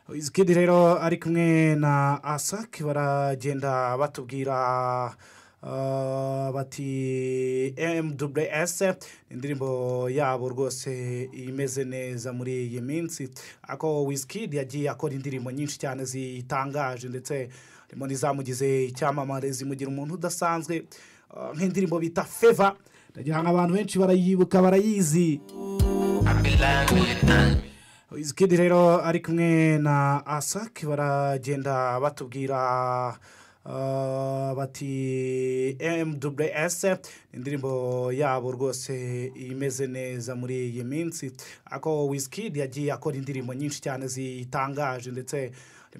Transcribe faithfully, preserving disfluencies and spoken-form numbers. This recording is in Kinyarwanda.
Wizkid rero ari kumwe na asake baragenda batubwira ah, bati emu dubure ese indirimbo yabo rwose imeze neza muri iyi minsi ako Wizkid yagiye akora indirimbo nyinshi cyane zitangaje ndetse harimo n'izamugize icyamamare zimugira umuntu udasanzwe ah, nk'indirimbo bita feva ndagira ngo abantu benshi barayibuka barayizi. Wizkid rero ari kumwe na asake baragenda batubwira ah, bati emu dubure ese indirimbo yabo rwose imeze neza muri iyi minsi ako Wizkid yagiye akora indirimbo nyinshi cyane zitangaje ndetse